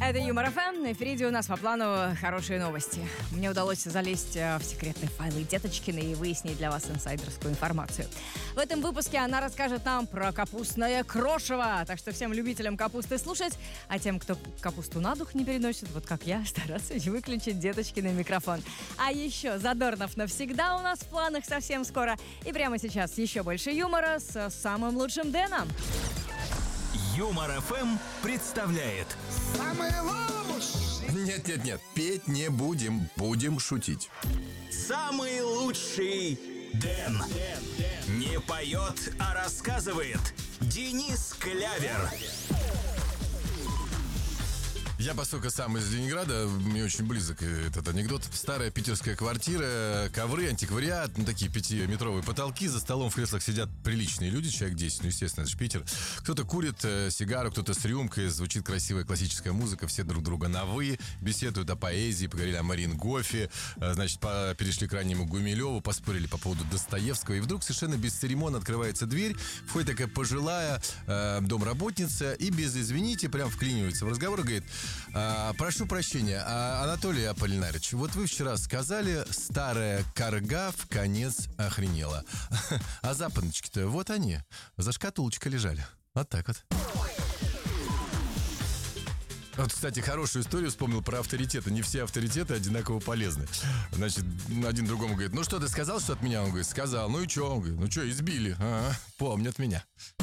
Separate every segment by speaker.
Speaker 1: Это Юмор ФМ. Впереди у нас по плану хорошие новости. Мне удалось залезть в секретные файлы Деточкины и выяснить для вас инсайдерскую информацию. В этом выпуске она расскажет нам про капустное крошево. Так что всем любителям капусты слушать, а тем, кто капусту на дух не переносит, вот как я, стараться не выключить Деточкины микрофон. А еще Задорнов навсегда у нас в планах совсем скоро. И прямо сейчас еще больше юмора с самым лучшим Дэном.
Speaker 2: Юмор ФМ представляет.
Speaker 3: Самые лучшие.
Speaker 4: Нет, петь не будем, будем шутить.
Speaker 2: Самый лучший Дэн. Не поет, а рассказывает. Денис Клявер.
Speaker 4: Я, поскольку сам из Ленинграда, мне очень близок этот анекдот. Старая питерская квартира, ковры, антиквариат, такие 5-метровые потолки. За столом в креслах сидят приличные люди, человек 10, естественно, это же Питер. Кто-то курит сигару, кто-то с рюмкой, звучит красивая классическая музыка, все друг друга на «вы», беседуют о поэзии, поговорили о Марин Гофе, перешли к раннему Гумилеву, поспорили по поводу Достоевского, и вдруг совершенно бесцеремонно открывается дверь, входит такая пожилая домработница и без «извините» прям вклинивается в разговор и говорит: прошу прощения, Анатолий Аполлинарьевич, вот вы вчера сказали, старая карга в конец охренела. А запоночки-то вот они, за шкатулочкой лежали. Вот так вот. Вот, кстати, хорошую историю вспомнил про авторитеты. Не все авторитеты одинаково полезны. Значит, один другому говорит: ну что, ты сказал, что от меня? Он говорит: сказал. Ну и что? Он говорит: ну что, избили? Помнят меня.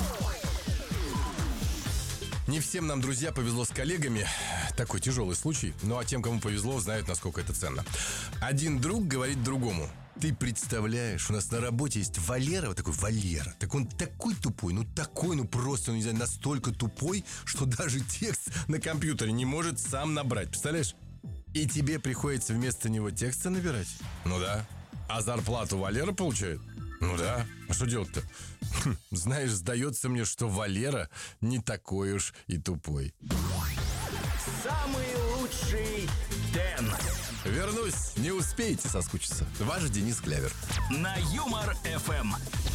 Speaker 4: Не всем нам, друзья, повезло с коллегами. Такой тяжелый случай. Ну, а тем, кому повезло, знают, насколько это ценно. Один друг говорит другому: ты представляешь, у нас на работе есть Валера, вот такой Валера. Так он такой тупой, просто, не знаю, настолько тупой, что даже текст на компьютере не может сам набрать. Представляешь? И тебе приходится вместо него текста набирать? Ну да. А зарплату Валера получает? Ну да. А что делать-то? Знаешь, сдается мне, что Валера не такой уж и тупой.
Speaker 2: Самый лучший Дэн.
Speaker 4: Вернусь, не успеете соскучиться. Ваш Денис Клявер.
Speaker 2: На Юмор ФМ.